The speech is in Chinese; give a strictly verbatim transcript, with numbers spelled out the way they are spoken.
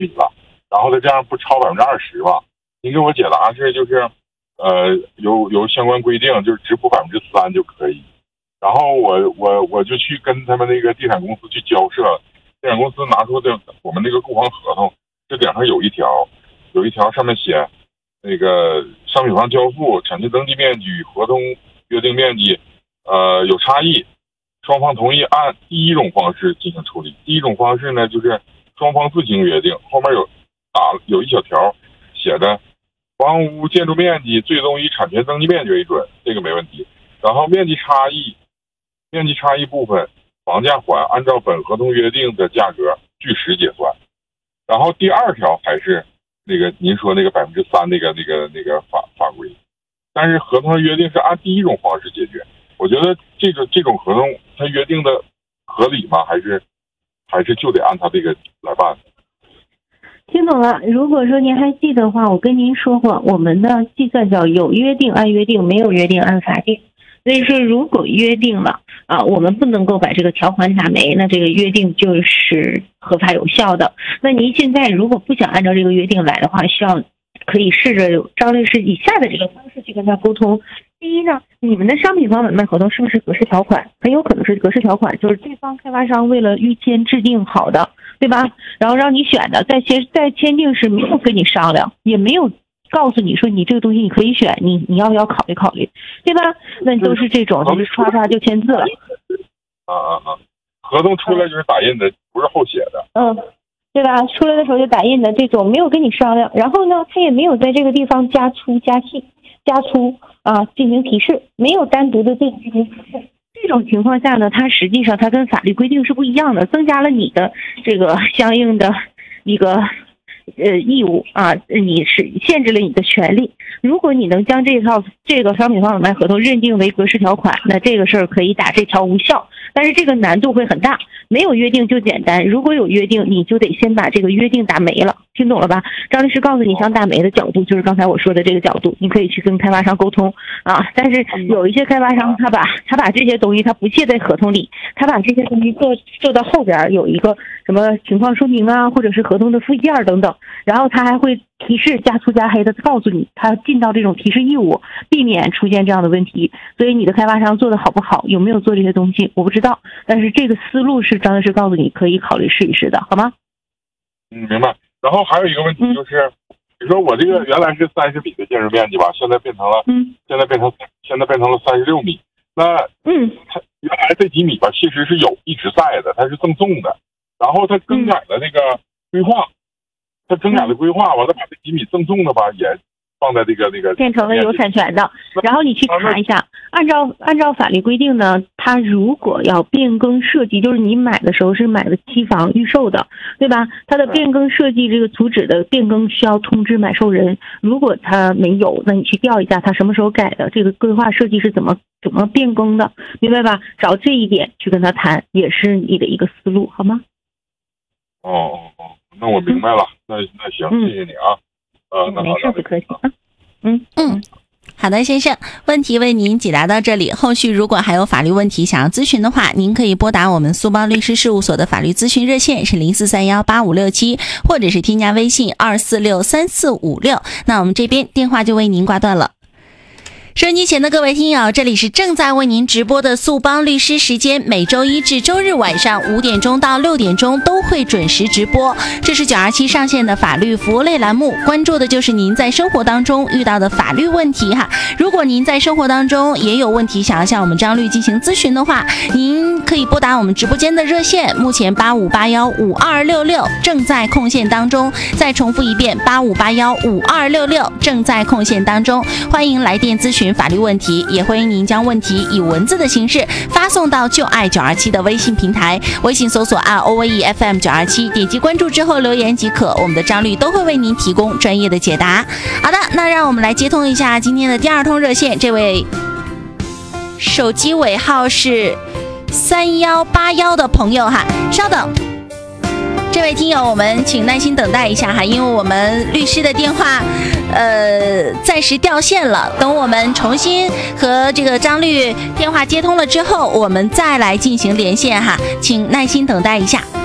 米了，然后它这样不超百分之二十吧？您给我解答是就是，呃，有有相关规定，就是支付百分之三就可以。然后我我我就去跟他们那个地产公司去交涉，地产公司拿出的我们那个购房合同，这顶上有一条，有一条上面写，那个商品房交付、产权登记面积与合同约定面积，呃有差异，双方同意按第一种方式进行处理。第一种方式呢，就是双方自行约定，后面有打有一小条写的，房屋建筑面积最终以产权登记面积为准，这个没问题。然后面积差异，面积差异部分房价还按照本合同约定的价格据实结算。然后第二条还是那个您说那个百分之三那个那个那个法法规，但是合同约定是按第一种方式解决。我觉得这个这种合同它约定的合理吗？还是还是就得按他这个来办？ 听懂了。如果说您还记得的话，我跟您说过，我们的计算叫有约定按约定，没有约定按法定。所以说，如果约定了啊，我们不能够把这个条款打没，那这个约定就是合法有效的。那您现在如果不想按照这个约定来的话，需要可以试着张律师以下的这个方式去跟他沟通。第一呢，你们的商品房买卖合同是不是格式条款？很有可能是格式条款，就是对方开发商为了预先制定好的，对吧？然后让你选的，在签在签订时没有跟你商量，也没有告诉你说你这个东西你可以选，你你要不要考虑考虑，对吧？那都是这种，就是刷刷就签字了。 啊啊啊！合同出来就是打印的，不是后写的。 嗯，对吧？出来的时候就打印的，这种没有跟你商量，然后呢，他也没有在这个地方加粗加细加粗啊进行提示，没有单独的对你进行提示。这种情况下呢，它实际上它跟法律规定是不一样的，增加了你的这个相应的一个呃义务啊，你是限制了你的权利。如果你能将这套这个商品房买卖合同认定为格式条款，那这个事儿可以打这条无效，但是这个难度会很大。没有约定就简单，如果有约定，你就得先把这个约定打没了，听懂了吧？张律师告诉你想打没的角度，就是刚才我说的这个角度，你可以去跟开发商沟通啊。但是有一些开发商，他把他把这些东西他不写在合同里，他把这些东西做做到后边有一个什么情况说明啊，或者是合同的附件等等，然后他还会提示加粗加黑的告诉你，他尽到这种提示义务，避免出现这样的问题。所以你的开发商做的好不好，有没有做这些东西，我不知道，但是这个思路是张律师告诉你可以考虑试一试的，好吗？ 嗯，明白。然后还有一个问题就是，比如说我这个原来是三十米的建筑面积吧，现在变成了，嗯，现在变成现在变成了三十六米。那嗯，它原来这几米吧，其实是有一直在的，它是赠送的。然后它更改了那个规划，它更改了规划，完了把这几米赠送的吧也放在这个那个变成了有产权的。然后你去查一下，按照按照法律规定呢，它如果要变更设计，就是你买的时候是买的期房预售的，对吧？它的变更设计这个图纸的变更需要通知买受人，如果它没有，那你去调一下它什么时候改的，这个规划设计是怎么怎么变更的，明白吧？找这一点去跟他谈，也是你的一个思路，好吗？ 哦哦哦，那我明白了，嗯、那那行、嗯，谢谢你啊，呃，那好， 没事，不客气啊，嗯嗯。好的，先生，问题为您解答到这里。后续如果还有法律问题想要咨询的话，您可以拨打我们苏邦律师事务所的法律咨询热线是零四三幺八五六七，或者是添加微信二四六三四五六。那我们这边电话就为您挂断了。收音机前的各位听友，这里是正在为您直播的素邦律师时间，每周一至周日晚上五点钟到六点钟都会准时直播。这是九二七上线的法律服务类栏目，关注的就是您在生活当中遇到的法律问题哈。如果您在生活当中也有问题想要向我们张律进行咨询的话，您可以拨打我们直播间的热线，目前八五八幺五二六六正在空线当中。再重复一遍，八五八幺五二六六正在空线当中，欢迎来电咨询法律问题，也欢迎您将问题以文字的形式发送到就爱九二七的微信平台，微信搜索 R O V E F M 九二七，点击关注之后留言即可，我们的张律都会为您提供专业的解答。好的，那让我们来接通一下今天的第二通热线，这位手机尾号是三幺八幺的朋友哈，稍等。这位听友，我们请耐心等待一下哈，因为我们律师的电话，呃，暂时掉线了。等我们重新和这个张律电话接通了之后，我们再来进行连线哈，请耐心等待一下。